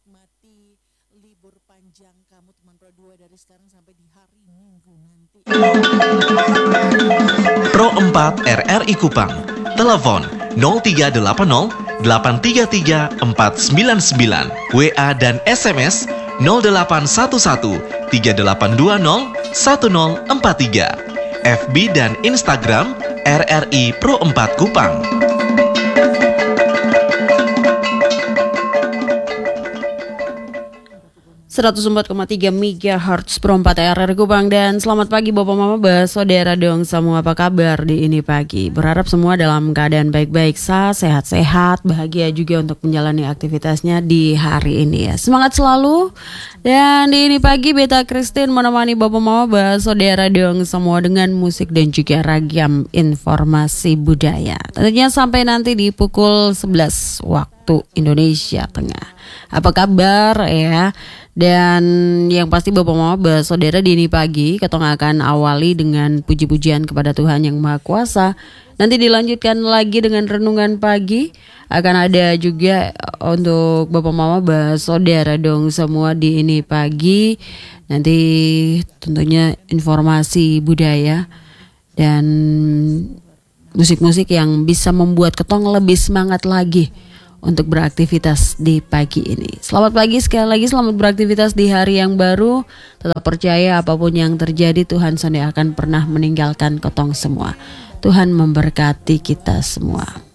menikmati libur panjang kamu teman Pro 2 dari sekarang sampai di hari Minggu nanti. Pro 4 RRI Kupang. Telepon 0380 833 499. WA dan SMS 0811 3820 1043. FB dan Instagram RRI Pro 4 Kupang. 104,3 MHz Pro 4 RRI Kupang. Dan selamat pagi Bapak Mama, saudara dong semua, apa kabar di ini pagi? Berharap semua dalam keadaan baik-baik, sehat-sehat, bahagia juga untuk menjalani aktivitasnya di hari ini ya. Semangat selalu. Dan di ini pagi Beta Christine menemani Bapak Mama, saudara dong semua dengan musik dan juga ragam informasi budaya. Tentunya sampai nanti di pukul 11 waktu Indonesia Tengah. Apa kabar ya? Dan yang pasti Bapak Mama saudara di ini pagi kita akan awali dengan puji-pujian kepada Tuhan Yang Maha Kuasa. Nanti dilanjutkan lagi dengan renungan pagi. Akan ada juga untuk Bapak Mama saudara dong semua di ini pagi. Nanti tentunya informasi budaya dan musik-musik yang bisa membuat ketong lebih semangat lagi untuk beraktivitas di pagi ini. Selamat pagi sekali lagi, selamat beraktivitas di hari yang baru. Tetap percaya apapun yang terjadi, Tuhan tidak akan pernah meninggalkan ketong semua. Tuhan memberkati kita semua.